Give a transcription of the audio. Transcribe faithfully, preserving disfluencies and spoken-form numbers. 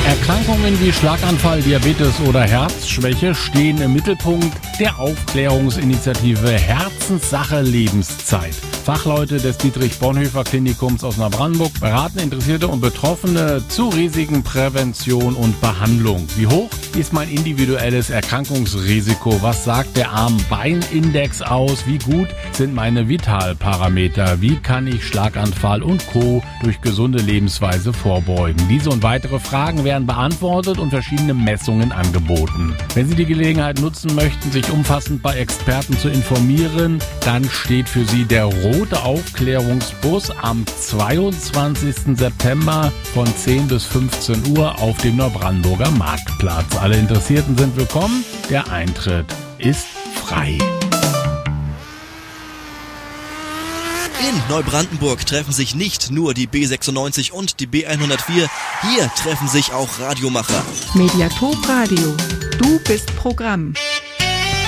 Erkrankungen wie Schlaganfall, Diabetes oder Herzschwäche stehen im Mittelpunkt der Aufklärungsinitiative Herzenssache Lebenszeit. Fachleute des Dietrich-Bonhoeffer-Klinikums aus Neubrandenburg beraten Interessierte und Betroffene zu Risiken, Prävention und Behandlung. Wie hoch ist mein individuelles Erkrankungsrisiko? Was sagt der Arm-Bein-Index aus? Wie gut sind meine Vitalparameter? Wie kann ich Schlaganfall und Co. durch gesunde Lebensweise vorbeugen? Diese und weitere Fragen werden beantwortet und verschiedene Messungen angeboten. Wenn Sie die Gelegenheit nutzen möchten, sich umfassend bei Experten zu informieren, dann steht für Sie der Rote Aufklärungsbus am zweiundzwanzigsten September von zehn bis fünfzehn Uhr auf dem Neubrandenburger Marktplatz. Alle Interessierten sind willkommen. Der Eintritt ist frei. In Neubrandenburg treffen sich nicht nur die B sechsundneunzig und die B hundertvier, hier treffen sich auch Radiomacher. Mediatop Radio. Du bist Programm.